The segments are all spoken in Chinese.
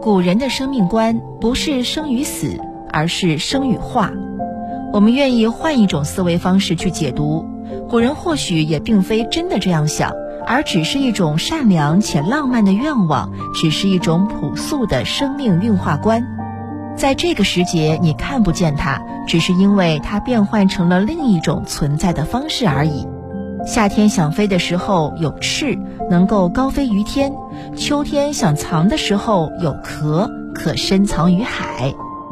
古人的生命观不是生与死，而是生与化。我们愿意换一种思维方式去解读，古人或许也并非真的这样想，而只是一种善良且浪漫的愿望，只是一种朴素的生命运化观。在这个时节你看不见它，只是因为它变换成了另一种存在的方式而已。夏天想飞的时候有翅，能够高飞于天；秋天想藏的时候有壳，可深藏于海。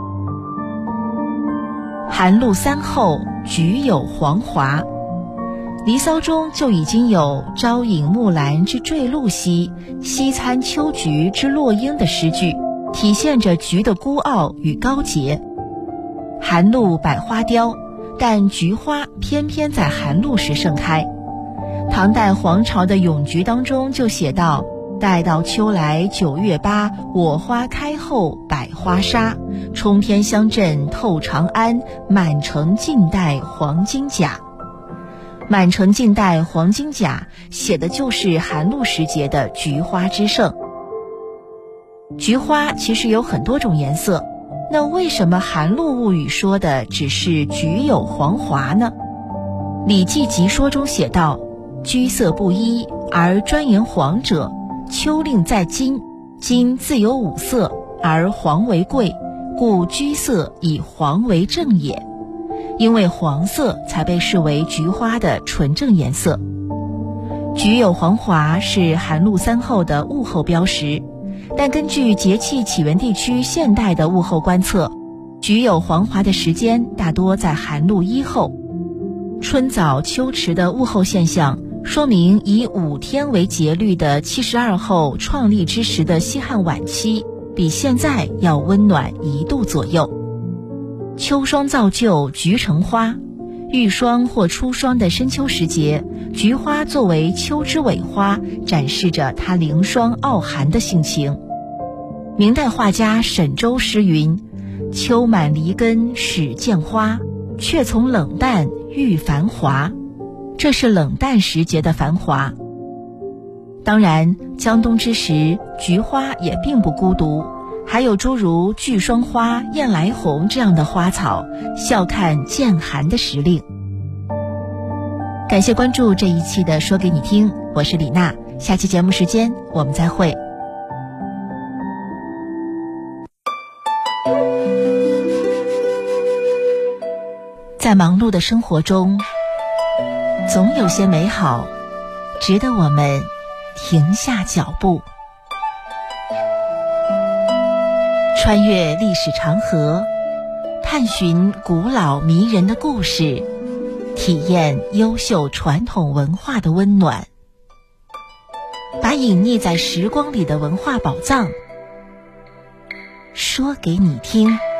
寒露三后，菊有黄华。离骚中就已经有朝饮木兰之坠露兮，夕餐秋菊之落英的诗句，体现着菊的孤傲与高洁。寒露百花凋，但菊花偏偏在寒露时盛开。唐代黄巢的咏菊当中就写道：待到秋来9月8，我花开后百花杀，冲天香阵透长安，满城尽带黄金甲。满城尽带黄金甲写的就是寒露时节的菊花之盛。菊花其实有很多种颜色，那为什么寒露物语说的只是菊有黄华呢？礼记集说中写道：居色不一而专言黄者，秋令在金，金自有五色，而黄为贵，故居色以黄为正也。因为黄色才被视为菊花的纯正颜色。菊有黄华是寒露三后的物候标识，但根据节气起源地区现代的物候观测，菊有黄华的时间大多在寒露一后。春早秋迟的物候现象说明以5天为节律的72候创立之时的西汉晚期比现在要温暖1度左右。秋霜造就菊成花，遇霜或初霜的深秋时节，菊花作为秋之尾花，展示着它凌霜傲寒的性情。明代画家沈周诗云：秋满离根始见花，却从冷淡遇繁华。这是冷淡时节的繁华。当然，江冬之时，菊花也并不孤独，还有诸如巨霜花、燕来红这样的花草，笑看渐寒的时令。感谢关注这一期的说给你听，我是李娜，下期节目时间我们再会。在忙碌的生活中，总有些美好值得我们停下脚步，穿越历史长河，探寻古老迷人的故事，体验优秀传统文化的温暖，把隐匿在时光里的文化宝藏说给你听。